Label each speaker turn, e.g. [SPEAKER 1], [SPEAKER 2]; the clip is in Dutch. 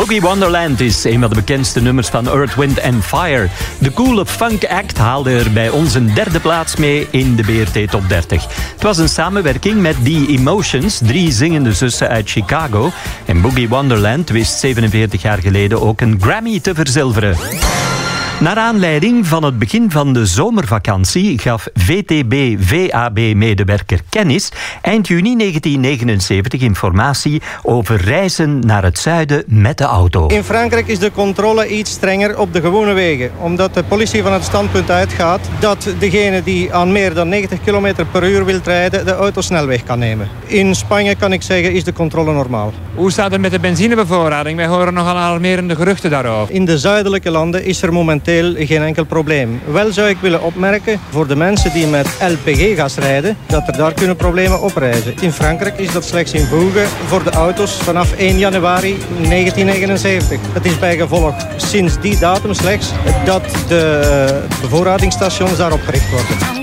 [SPEAKER 1] Boogie Wonderland is een van de bekendste nummers van Earth, Wind & Fire. De coole funk act haalde er bij ons een derde plaats mee in de BRT Top 30. Het was een samenwerking met The Emotions, 3 zingende zussen uit Chicago. En Boogie Wonderland wist 47 jaar geleden ook een Grammy te verzilveren. Naar aanleiding van het begin van de zomervakantie gaf VTB-VAB-medewerker Kennis eind juni 1979 informatie over reizen naar het zuiden met de auto.
[SPEAKER 2] In Frankrijk is de controle iets strenger op de gewone wegen, omdat de politie van het standpunt uitgaat dat degene die aan meer dan 90 km per uur wil rijden de autosnelweg kan nemen. In Spanje kan ik zeggen is de controle normaal.
[SPEAKER 3] Hoe staat het met de benzinebevoorrading? Wij horen nogal alarmerende geruchten daarover.
[SPEAKER 2] In de zuidelijke landen is er momenteel geen enkel probleem. Wel zou ik willen opmerken voor de mensen die met LPG-gas rijden, dat er daar kunnen problemen oprijzen. In Frankrijk is dat slechts in voege voor de auto's vanaf 1 januari 1979. Het is bijgevolg sinds die datum slechts dat de bevoorradingsstations daarop gericht worden.